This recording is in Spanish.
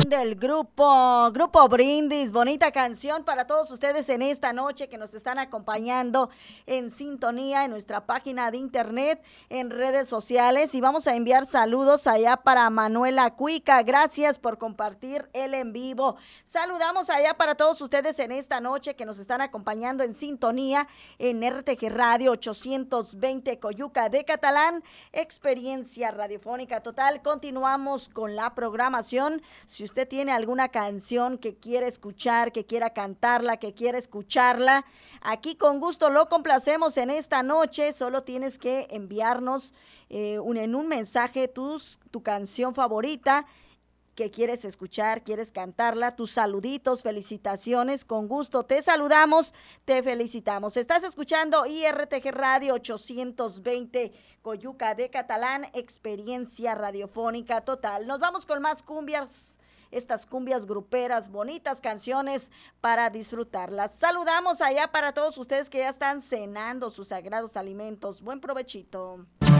canción del Grupo Brindis, bonita canción para todos ustedes en esta noche que nos están acompañando en sintonía en nuestra página de internet, en redes sociales, y vamos a enviar saludos allá para Manuela Cuica, gracias por compartir el en vivo. Saludamos allá para todos ustedes en esta noche que nos están acompañando en sintonía en RTG Radio 820 Coyuca de Catalán, experiencia radiofónica total. Continuamos con la programación. Si usted tiene alguna canción que quiere escuchar, que quiera cantarla, que quiera escucharla, aquí con gusto lo complacemos en esta noche. Solo tienes que enviarnos en un mensaje tu canción favorita que quieres escuchar, quieres cantarla, tus saluditos, felicitaciones, con gusto te saludamos, te felicitamos. Estás escuchando IRTG Radio 820 Coyuca de Catalán, experiencia radiofónica total. Nos vamos con más cumbias, estas cumbias gruperas, bonitas canciones para disfrutarlas. Saludamos allá para todos ustedes que ya están cenando sus sagrados alimentos. Buen provechito.